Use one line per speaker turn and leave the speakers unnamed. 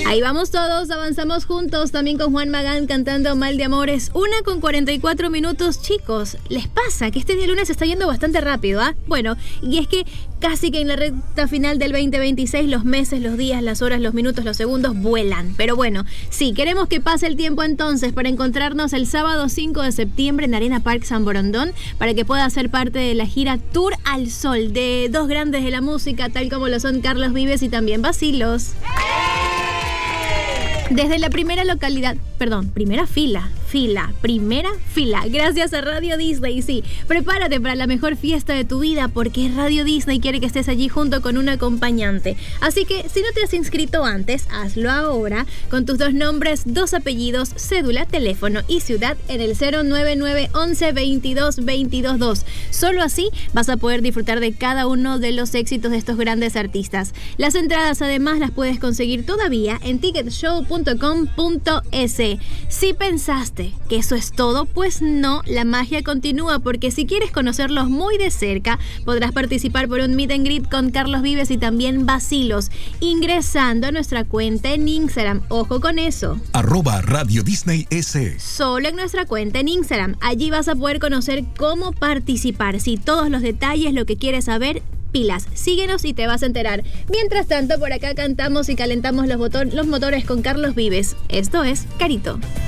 Ahí vamos todos, avanzamos juntos, también con Juan Magán cantando Mal de Amores. 1:44, chicos. ¿Les pasa que este día lunes está yendo bastante rápido, ah? Bueno, y es que casi que en la recta final del 2026 los meses, los días, las horas, los minutos, los segundos vuelan. Pero bueno, sí, queremos que pase el tiempo entonces para encontrarnos el sábado 5 de septiembre en Arena Park San Borondón para que pueda ser parte de la gira Tour al Sol de dos grandes de la música, tal como lo son Carlos Vives y también Bacilos. Desde la primera fila, gracias a Radio Disney, sí. Prepárate para la mejor fiesta de tu vida porque Radio Disney quiere que estés allí junto con un acompañante. Así que si no te has inscrito antes, hazlo ahora con tus 2 nombres, 2 apellidos, cédula, teléfono y ciudad en el 099 11 22 22 2. Solo así vas a poder disfrutar de cada uno de los éxitos de estos grandes artistas. Las entradas además las puedes conseguir todavía en ticketshow.com.es. Si pensaste que eso es todo, pues no, la magia continúa porque si quieres conocerlos muy de cerca, podrás participar por un meet and greet con Carlos Vives y también Bacilos, ingresando a nuestra cuenta en Instagram. Ojo con eso.
@Radio Disney S.
Solo en nuestra cuenta en Instagram. Allí vas a poder conocer cómo participar. Si todos los detalles, lo que quieres saber, pilas, síguenos y te vas a enterar. Mientras tanto, por acá cantamos y calentamos los motores con Carlos Vives. Esto es Carito.